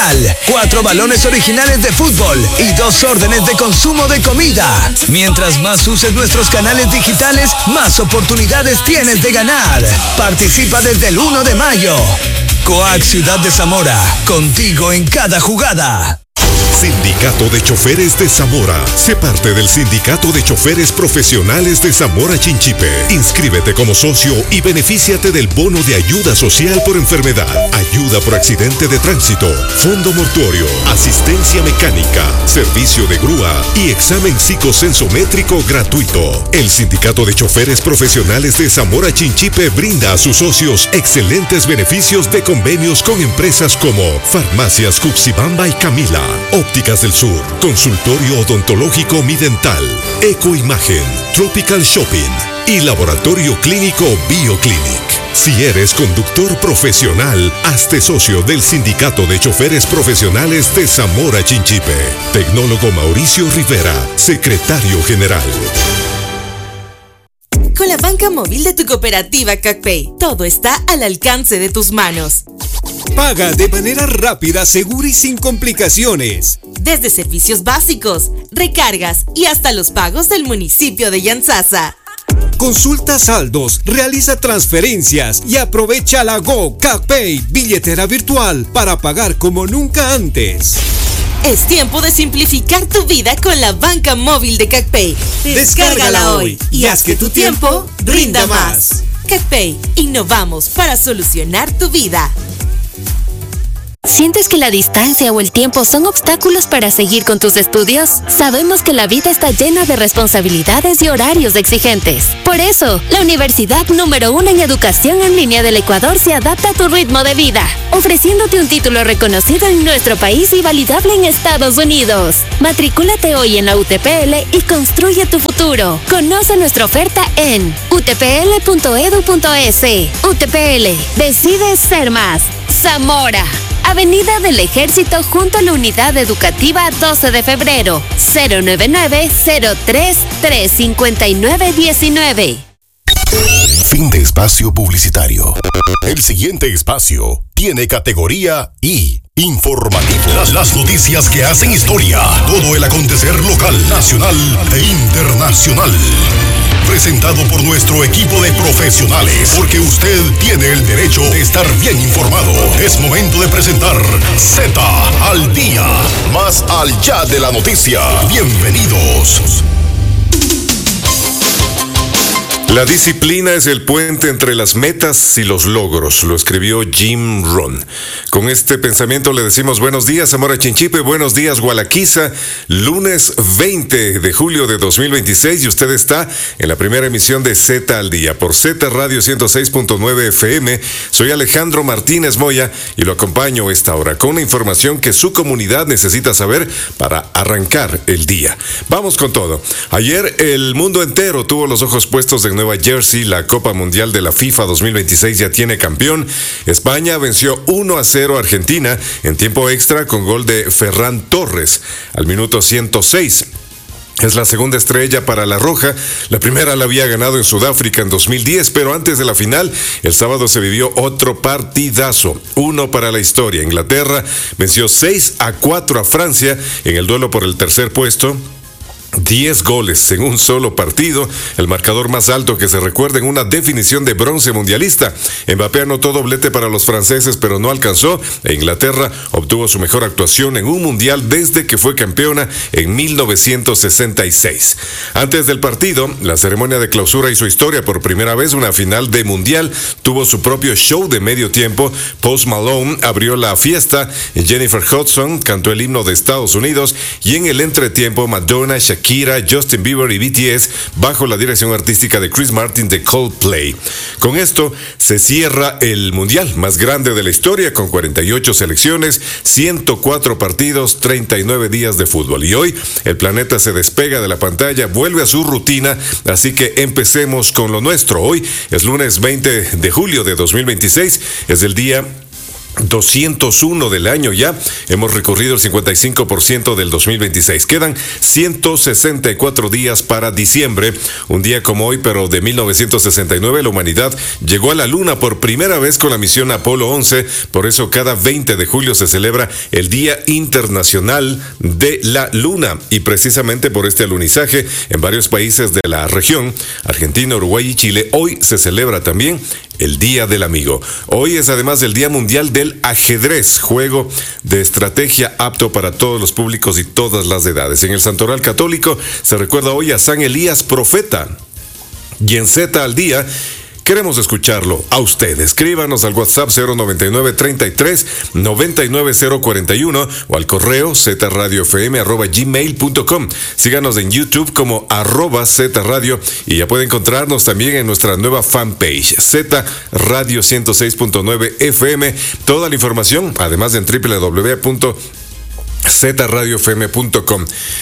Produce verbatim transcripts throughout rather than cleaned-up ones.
original, cuatro balones originales de fútbol y dos órdenes de consumo de comida. Mientras más uses nuestros canales digitales, más oportunidades tienes de ganar. Participa desde el uno de mayo. Coac Ciudad de Zamora, contigo en cada jugada. Sindicato de Choferes de Zamora. Sé parte del Sindicato de Choferes Profesionales de Zamora Chinchipe. Inscríbete como socio y benefíciate del bono de ayuda social por enfermedad, ayuda por accidente de tránsito, fondo mortuorio, asistencia mecánica, servicio de grúa y examen psicosensométrico gratuito. El Sindicato de Choferes Profesionales de Zamora Chinchipe brinda a sus socios excelentes beneficios de convenios con empresas como Farmacias Cuxibamba y Camila, Ópticas del Sur, Consultorio Odontológico Midental, Ecoimagen, Tropical Shopping y Laboratorio Clínico BioClinic. Si eres conductor profesional, hazte socio del Sindicato de Choferes Profesionales de Zamora Chinchipe. Tecnólogo Mauricio Rivera, secretario general. Con la banca móvil de tu cooperativa CacPay, todo está al alcance de tus manos. Paga de manera rápida, segura y sin complicaciones. Desde servicios básicos, recargas y hasta los pagos del municipio de Yantzaza. Consulta saldos, realiza transferencias y aprovecha la Go CacPay, billetera virtual, para pagar como nunca antes. Es tiempo de simplificar tu vida con la banca móvil de CacPay. Descárgala hoy y haz que tu tiempo rinda más. CacPay, innovamos para solucionar tu vida. ¿Sientes que la distancia o el tiempo son obstáculos para seguir con tus estudios? Sabemos que la vida está llena de responsabilidades y horarios exigentes. Por eso, la universidad número uno en educación en línea del Ecuador se adapta a tu ritmo de vida, ofreciéndote un título reconocido en nuestro país y validable en Estados Unidos. Matricúlate hoy en la U T P L y construye tu futuro. Conoce nuestra oferta en u t p l punto e d u punto e s. U T P L, decide ser más. Zamora, Avenida del Ejército junto a la Unidad Educativa doce de febrero, cero nueve nueve, cero tres, tres cinco nueve uno nueve. Fin de espacio publicitario. El siguiente espacio tiene categoría I, informativo. Las, las noticias que hacen historia. Todo el acontecer local, nacional e internacional. Presentado por nuestro equipo de profesionales, porque usted tiene el derecho de estar bien informado. Es momento de presentar Z al día, más al ya de la noticia. Bienvenidos. La disciplina es el puente entre las metas y los logros, lo escribió Jim Rohn. Con este pensamiento le decimos buenos días, Zamora Chinchipe, buenos días, Gualaquiza, lunes veinte de julio de dos mil veintiséis, y usted está en la primera emisión de Z al Día por Z Radio ciento seis punto nueve F M. Soy Alejandro Martínez Moya y lo acompaño esta hora con la información que su comunidad necesita saber para arrancar el día. Vamos con todo. Ayer el mundo entero tuvo los ojos puestos en Nueva Jersey. La Copa Mundial de la FIFA dos mil veintiséis ya tiene campeón. España venció uno a cero a Argentina en tiempo extra con gol de Ferran Torres al minuto ciento seis. Es la segunda estrella para la Roja. La primera la había ganado en Sudáfrica en dos mil diez, pero antes de la final, el sábado se vivió otro partidazo. Uno para la historia. Inglaterra venció seis a cuatro a Francia en el duelo por el tercer puesto. diez goles en un solo partido, el marcador más alto que se recuerda en una definición de bronce mundialista. Mbappé anotó doblete para los franceses, pero no alcanzó, e Inglaterra obtuvo su mejor actuación en un mundial desde que fue campeona en mil novecientos sesenta y seis. Antes del partido, la ceremonia de clausura hizo historia. Por primera vez, una final de mundial tuvo su propio show de medio tiempo. Post Malone abrió la fiesta, Jennifer Hudson cantó el himno de Estados Unidos, y en el entretiempo, Madonna, Shakira, Justin Bieber y B T S bajo la dirección artística de Chris Martin de Coldplay. Con esto se cierra el mundial más grande de la historia con cuarenta y ocho selecciones, ciento cuatro partidos, treinta y nueve días de fútbol. Y hoy el planeta se despega de la pantalla, vuelve a su rutina, así que empecemos con lo nuestro. Hoy es lunes veinte de julio de dos mil veintiséis, es el día doscientos uno del año ya. Hemos recorrido el cincuenta y cinco por ciento del dos mil veintiséis. Quedan ciento sesenta y cuatro días para diciembre. Un día como hoy, pero de mil novecientos sesenta y nueve, la humanidad llegó a la Luna por primera vez con la misión Apolo once. Por eso cada veinte de julio se celebra el Día Internacional de la Luna. Y precisamente por este alunizaje en varios países de la región, Argentina, Uruguay y Chile, hoy se celebra también el Día del Amigo. Hoy es además el Día Mundial del Ajedrez, juego de estrategia apto para todos los públicos y todas las edades. En el Santoral Católico se recuerda hoy a San Elías Profeta. Y en Z al Día queremos escucharlo a usted. Escríbanos al WhatsApp cero noventa y nueve, treinta y tres, noventa y nueve cero cuarenta y uno o al correo zradiofm arroba gmail punto com. Síganos en YouTube como arroba zradio y ya puede encontrarnos también en nuestra nueva fanpage Z Radio ciento seis punto nueve F M. Toda la información, además en doble u doble u doble u punto z radio f m punto com.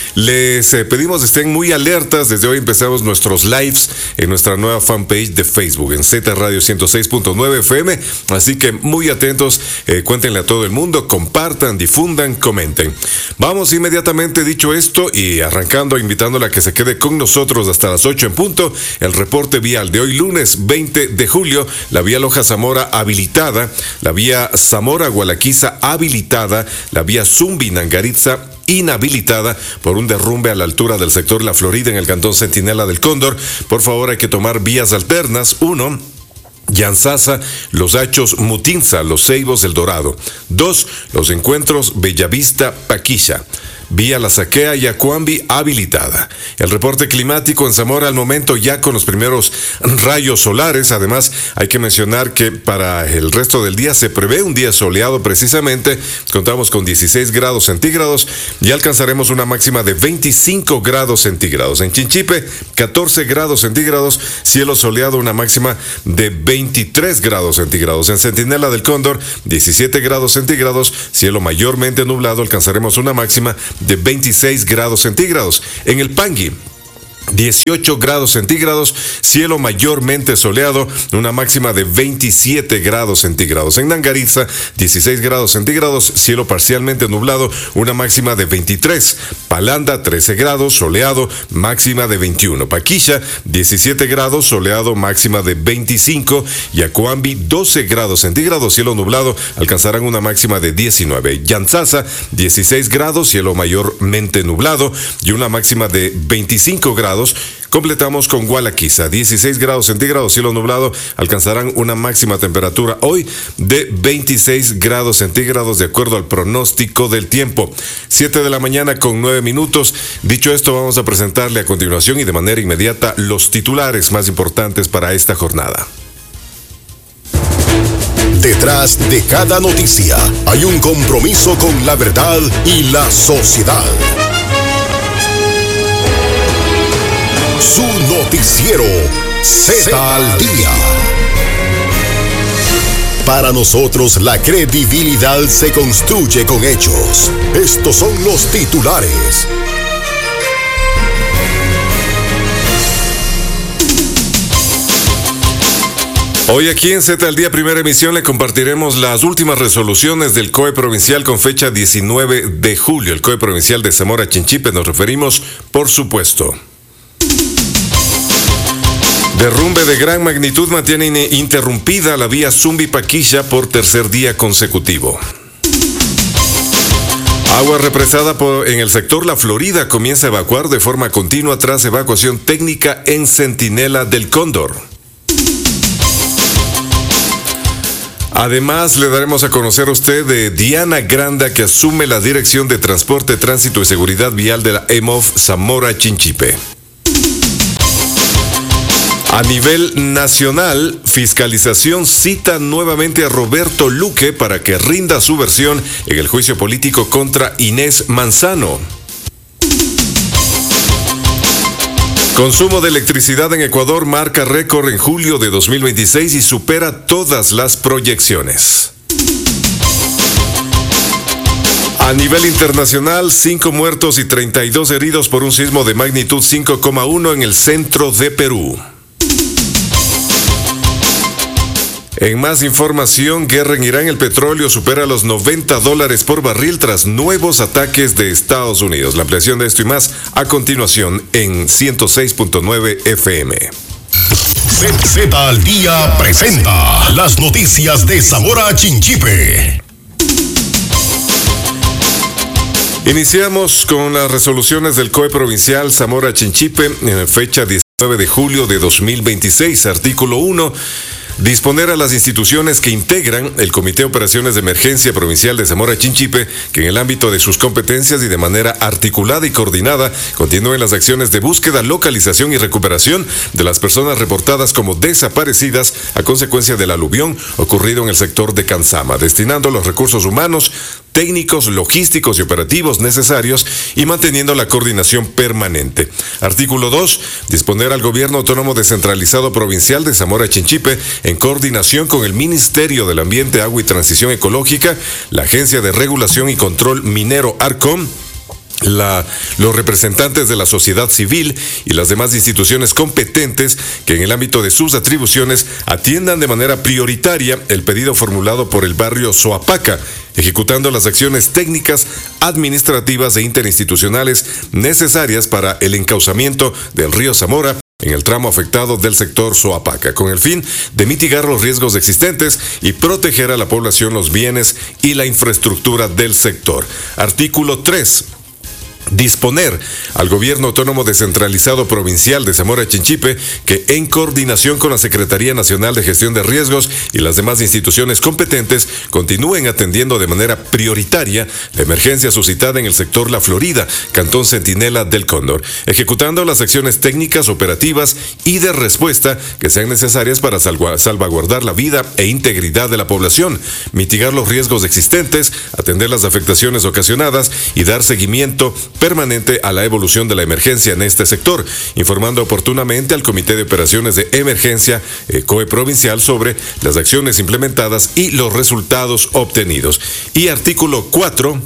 Les eh, pedimos estén muy alertas. Desde hoy empezamos nuestros lives en nuestra nueva fanpage de Facebook en Z Radio ciento seis punto nueve F M, así que muy atentos, eh, cuéntenle a todo el mundo, compartan, difundan, comenten. Vamos inmediatamente, dicho esto, y arrancando, invitándole a que se quede con nosotros hasta las ocho en punto. El reporte vial de hoy lunes veinte de julio, la vía Loja Zamora habilitada, la vía Zamora Gualaquiza habilitada, la vía Zumbi Nangaritza inhabilitada por un derrumbe a la altura del sector La Florida en el cantón Centinela del Cóndor. Por favor, hay que tomar vías alternas. Uno, Yanzasa, Los Hachos, Mutinza, Los Ceibos, El Dorado. Dos, Los Encuentros, Bellavista, Paquilla. Vía La Saquea y Acuambi habilitada. El reporte climático en Zamora al momento ya con los primeros rayos solares. Además, hay que mencionar que para el resto del día se prevé un día soleado precisamente. Contamos con dieciséis grados centígrados y alcanzaremos una máxima de veinticinco grados centígrados. En Chinchipe, catorce grados centígrados, cielo soleado, una máxima de veintitrés grados centígrados. En Centinela del Cóndor, diecisiete grados centígrados, cielo mayormente nublado, alcanzaremos una máxima de veintiséis grados centígrados. En el Pangui, dieciocho grados centígrados, cielo mayormente soleado, una máxima de veintisiete grados centígrados. En Nangaritza, dieciséis grados centígrados, cielo parcialmente nublado, una máxima de veintitrés. Palanda, trece grados, soleado, máxima de veintiuno. Paquilla, diecisiete grados, soleado, máxima de veinticinco. Y Acuambi, doce grados centígrados, cielo nublado, alcanzarán una máxima de diecinueve. Yanzasa, dieciséis grados, cielo mayormente nublado y una máxima de veinticinco grados. Completamos con Gualaquiza, dieciséis grados centígrados, cielo nublado, alcanzarán una máxima temperatura hoy de veintiséis grados centígrados de acuerdo al pronóstico del tiempo. siete de la mañana con nueve minutos. Dicho esto, vamos a presentarle a continuación y de manera inmediata los titulares más importantes para esta jornada. Detrás de cada noticia hay un compromiso con la verdad y la sociedad. Su noticiero Z al Día. Para nosotros la credibilidad se construye con hechos. Estos son los titulares. Hoy aquí en Z al Día, primera emisión, le compartiremos las últimas resoluciones del C O E provincial con fecha diecinueve de julio. El C O E provincial de Zamora Chinchipe, nos referimos, por supuesto. Derrumbe de gran magnitud mantiene interrumpida la vía Zumbi-Paquilla por tercer día consecutivo. Agua represada por, en el sector La Florida comienza a evacuar de forma continua tras evacuación técnica en Centinela del Cóndor. Además, le daremos a conocer a usted de Diana Granda, que asume la dirección de Transporte, Tránsito y Seguridad Vial de la E M O F Zamora Chinchipe. A nivel nacional, Fiscalización cita nuevamente a Roberto Luque para que rinda su versión en el juicio político contra Inés Manzano. Consumo de electricidad en Ecuador marca récord en julio de dos mil veintiséis y supera todas las proyecciones. A nivel internacional, cinco muertos y treinta y dos heridos por un sismo de magnitud cinco coma uno en el centro de Perú. En más información, guerra en Irán, el petróleo supera los noventa dólares por barril tras nuevos ataques de Estados Unidos. La ampliación de esto y más a continuación en ciento seis punto nueve F M. Z, Z al día presenta las noticias de Zamora Chinchipe. Iniciamos con las resoluciones del C O E provincial Zamora Chinchipe en fecha diecinueve de julio de dos mil veintiséis, artículo uno. Disponer a las instituciones que integran el Comité de Operaciones de Emergencia Provincial de Zamora Chinchipe que en el ámbito de sus competencias y de manera articulada y coordinada continúen las acciones de búsqueda, localización y recuperación de las personas reportadas como desaparecidas a consecuencia del aluvión ocurrido en el sector de Canzama, destinando los recursos humanos, técnicos, logísticos y operativos necesarios y manteniendo la coordinación permanente. Artículo dos. Disponer al Gobierno Autónomo Descentralizado Provincial de Zamora Chinchipe en coordinación con el Ministerio del Ambiente, Agua y Transición Ecológica, la Agencia de Regulación y Control Minero ARCOM, La, los representantes de la sociedad civil y las demás instituciones competentes que en el ámbito de sus atribuciones atiendan de manera prioritaria el pedido formulado por el barrio Soapaca, ejecutando las acciones técnicas, administrativas e interinstitucionales necesarias para el encauzamiento del río Zamora en el tramo afectado del sector Soapaca, con el fin de mitigar los riesgos existentes y proteger a la población, los bienes y la infraestructura del sector. Artículo tres. Disponer al Gobierno Autónomo Descentralizado Provincial de Zamora Chinchipe que en coordinación con la Secretaría Nacional de Gestión de Riesgos y las demás instituciones competentes continúen atendiendo de manera prioritaria la emergencia suscitada en el sector La Florida, Cantón Centinela del Cóndor, ejecutando las acciones técnicas, operativas y de respuesta que sean necesarias para salvaguardar la vida e integridad de la población, mitigar los riesgos existentes, atender las afectaciones ocasionadas y dar seguimiento permanente a la evolución de la emergencia en este sector, informando oportunamente al Comité de Operaciones de Emergencia eh, C O E provincial sobre las acciones implementadas y los resultados obtenidos. Y artículo cuatro.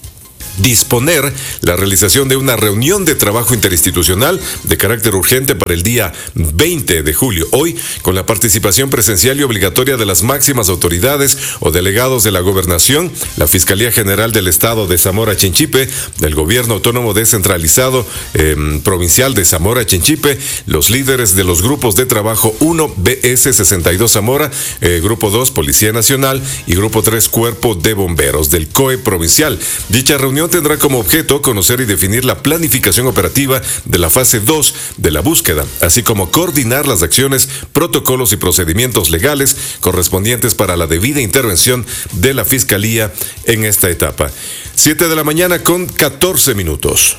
Disponer la realización de una reunión de trabajo interinstitucional de carácter urgente para el día veinte de julio, hoy, con la participación presencial y obligatoria de las máximas autoridades o delegados de la Gobernación, la Fiscalía General del Estado de Zamora Chinchipe, del Gobierno Autónomo Descentralizado eh, Provincial de Zamora Chinchipe, los líderes de los grupos de trabajo uno B S sesenta y dos Zamora, eh, Grupo dos Policía Nacional y Grupo tres Cuerpo de Bomberos del C O E provincial. Dicha reunión tendrá como objeto conocer y definir la planificación operativa de la fase dos de la búsqueda, así como coordinar las acciones, protocolos y procedimientos legales correspondientes para la debida intervención de la Fiscalía en esta etapa. siete de la mañana con catorce minutos.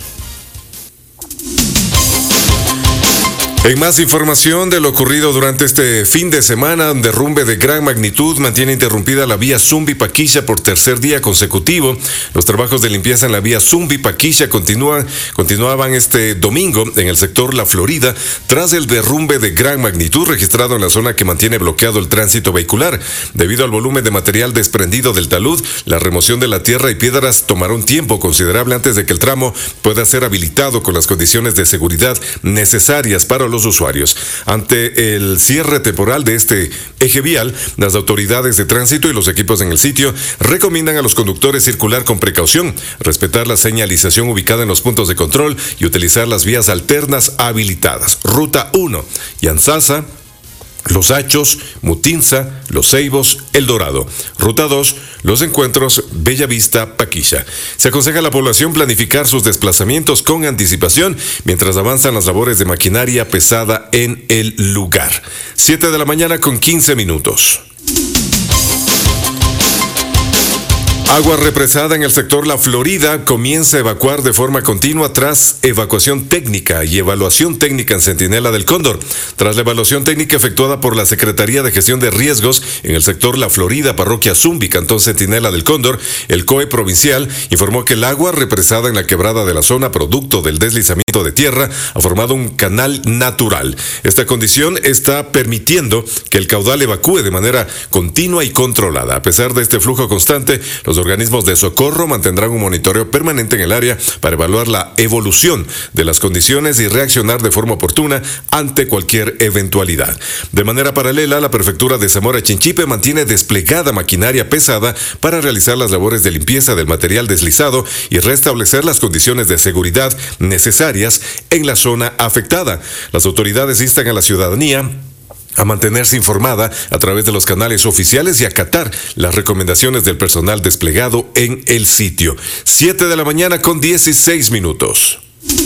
En más información de lo ocurrido durante este fin de semana, un derrumbe de gran magnitud mantiene interrumpida la vía Zumbi-Paquilla por tercer día consecutivo. Los trabajos de limpieza en la vía Zumbi-Paquilla continúan, continuaban este domingo en el sector La Florida tras el derrumbe de gran magnitud registrado en la zona que mantiene bloqueado el tránsito vehicular. Debido al volumen de material desprendido del talud, la remoción de la tierra y piedras tomará un tiempo considerable antes de que el tramo pueda ser habilitado con las condiciones de seguridad necesarias para los usuarios. Ante el cierre temporal de este eje vial, las autoridades de tránsito y los equipos en el sitio recomiendan a los conductores circular con precaución, respetar la señalización ubicada en los puntos de control y utilizar las vías alternas habilitadas. Ruta uno, Yanzasa, Los Hachos, Mutinza, Los Ceibos, El Dorado. Ruta dos, Los Encuentros, Bellavista, Paquilla. Se aconseja a la población planificar sus desplazamientos con anticipación mientras avanzan las labores de maquinaria pesada en el lugar. siete de la mañana con quince minutos. Agua represada en el sector La Florida comienza a evacuar de forma continua tras evacuación técnica y evaluación técnica en Centinela del Cóndor. Tras la evaluación técnica efectuada por la Secretaría de Gestión de Riesgos en el sector La Florida, Parroquia Zumbi, Cantón Centinela del Cóndor, el C O E provincial informó que el agua represada en la quebrada de la zona, producto del deslizamiento de tierra, ha formado un canal natural. Esta condición está permitiendo que el caudal evacúe de manera continua y controlada. A pesar de este flujo constante, los Los organismos de socorro mantendrán un monitoreo permanente en el área para evaluar la evolución de las condiciones y reaccionar de forma oportuna ante cualquier eventualidad. De manera paralela, la prefectura de Zamora Chinchipe mantiene desplegada maquinaria pesada para realizar las labores de limpieza del material deslizado y restablecer las condiciones de seguridad necesarias en la zona afectada. Las autoridades instan a la ciudadanía a mantenerse informada a través de los canales oficiales y acatar las recomendaciones del personal desplegado en el sitio. siete de la mañana con dieciséis minutos.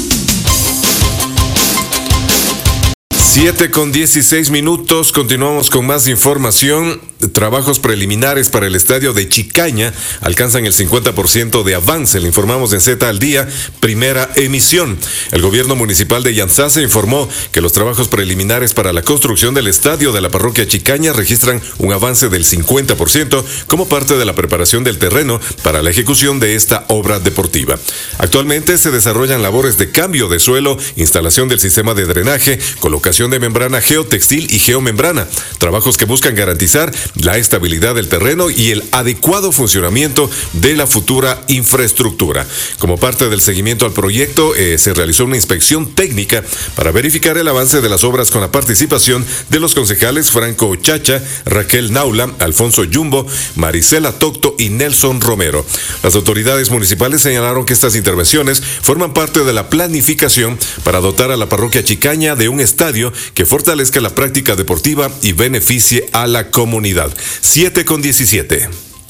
siete con dieciséis minutos, continuamos con más información. Trabajos preliminares para el estadio de Chicaña alcanzan el cincuenta por ciento de avance, le informamos en Z al Día, primera emisión. El gobierno municipal de Yanzase informó que los trabajos preliminares para la construcción del estadio de la parroquia Chicaña registran un avance del cincuenta por ciento como parte de la preparación del terreno para la ejecución de esta obra deportiva. Actualmente se desarrollan labores de cambio de suelo, instalación del sistema de drenaje, colocación de membrana geotextil y geomembrana, trabajos que buscan garantizar la estabilidad del terreno y el adecuado funcionamiento de la futura infraestructura. Como parte del seguimiento al proyecto, eh, se realizó una inspección técnica para verificar el avance de las obras con la participación de los concejales Franco Chacha, Raquel Naula, Alfonso Yumbo, Marisela Tocto y Nelson Romero. Las autoridades municipales señalaron que estas intervenciones forman parte de la planificación para dotar a la parroquia Chicaña de un estadio que fortalezca la práctica deportiva y beneficie a la comunidad. siete con diecisiete.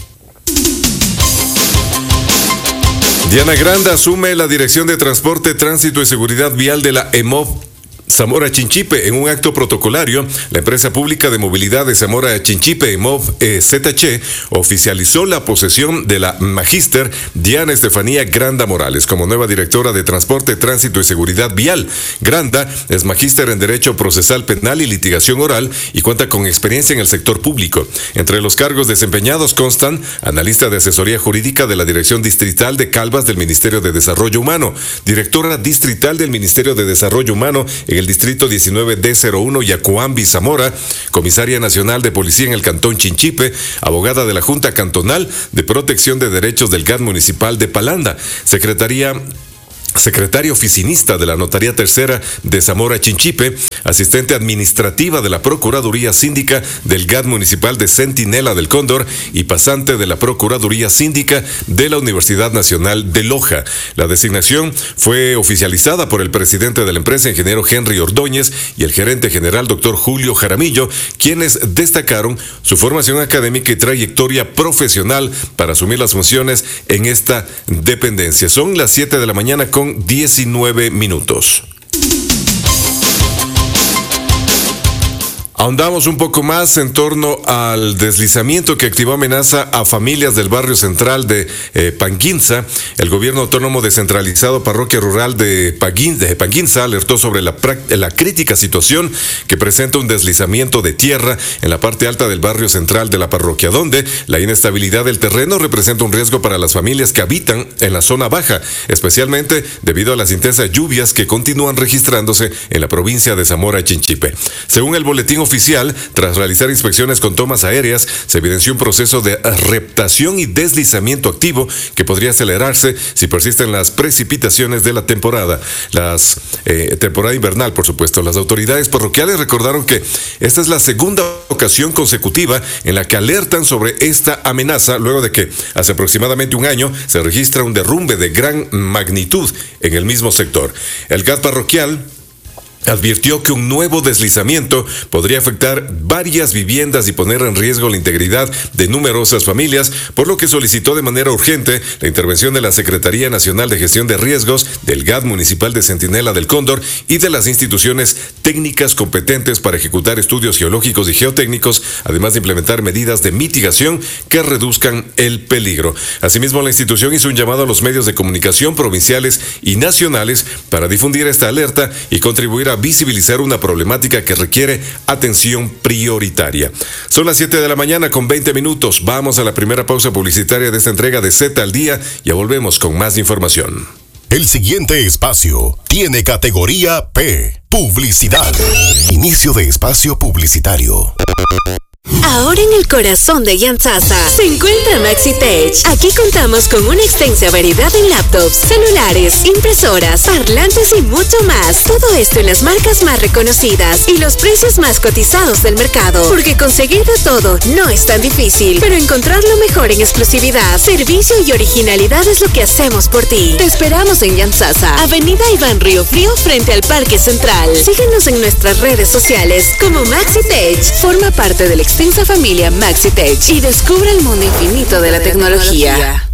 Diana Granda asume la Dirección de Transporte, Tránsito y Seguridad Vial de la E M O V Zamora Chinchipe. En un acto protocolario, la empresa pública de movilidad de Zamora Chinchipe, E M O V eh, Z H, oficializó la posesión de la magíster Diana Estefanía Granda Morales como nueva directora de Transporte, Tránsito y Seguridad Vial. Granda es magíster en Derecho Procesal Penal y Litigación Oral y cuenta con experiencia en el sector público. Entre los cargos desempeñados constan analista de asesoría jurídica de la Dirección Distrital de Calvas del Ministerio de Desarrollo Humano, directora distrital del Ministerio de Desarrollo Humano en el Distrito diecinueve D cero uno Yacuambi, Zamora, comisaria nacional de policía en el Cantón Chinchipe, abogada de la Junta Cantonal de Protección de Derechos del G A T Municipal de Palanda, secretaría secretaria oficinista de la Notaría Tercera de Zamora Chinchipe, asistente administrativa de la Procuraduría Síndica del G A T Municipal de Centinela del Cóndor y pasante de la Procuraduría Síndica de la Universidad Nacional de Loja. La designación fue oficializada por el presidente de la empresa, ingeniero Henry Ordóñez, y el gerente general, doctor Julio Jaramillo, quienes destacaron su formación académica y trayectoria profesional para asumir las funciones en esta dependencia. Son las siete de la mañana con diecinueve minutos. Ahondamos un poco más en torno al deslizamiento que activó amenaza a familias del barrio central de eh, Panguinza. El gobierno autónomo descentralizado parroquia rural de, Paguin, de Panguinza alertó sobre la, la crítica situación que presenta un deslizamiento de tierra en la parte alta del barrio central de la parroquia, donde la inestabilidad del terreno representa un riesgo para las familias que habitan en la zona baja, especialmente debido a las intensas lluvias que continúan registrándose en la provincia de Zamora Chinchipe. Según el boletín oficial, tras realizar inspecciones con tomas aéreas, se evidenció un proceso de reptación y deslizamiento activo que podría acelerarse si persisten las precipitaciones de la temporada, las eh, temporada invernal, por supuesto. Las autoridades parroquiales recordaron que esta es la segunda ocasión consecutiva en la que alertan sobre esta amenaza, luego de que hace aproximadamente un año se registra un derrumbe de gran magnitud en el mismo sector. El G A T parroquial advirtió que un nuevo deslizamiento podría afectar varias viviendas y poner en riesgo la integridad de numerosas familias, por lo que solicitó de manera urgente la intervención de la Secretaría Nacional de Gestión de Riesgos, del G A T Municipal de Centinela del Cóndor y de las instituciones técnicas competentes para ejecutar estudios geológicos y geotécnicos, además de implementar medidas de mitigación que reduzcan el peligro. Asimismo, la institución hizo un llamado a los medios de comunicación provinciales y nacionales para difundir esta alerta y contribuir a visibilizar una problemática que requiere atención prioritaria. Son las siete de la mañana con veinte minutos. Vamos a la primera pausa publicitaria de esta entrega de Z al Día. Ya volvemos con más información. El siguiente espacio tiene categoría P. Publicidad. Inicio de espacio publicitario. Ahora en el corazón de Yantasa se encuentra MaxiTech. Aquí contamos con una extensa variedad en laptops, celulares, impresoras, parlantes y mucho más. Todo esto en las marcas más reconocidas y los precios más cotizados del mercado. Porque conseguir de todo no es tan difícil, pero encontrar lo mejor en exclusividad, servicio y originalidad es lo que hacemos por ti. Te esperamos en Yantasa, Avenida Iván Río Frío frente al Parque Central. Síguenos en nuestras redes sociales como MaxiTech. Forma parte de la extensa familia MaxiTech y descubre el mundo infinito de la tecnología.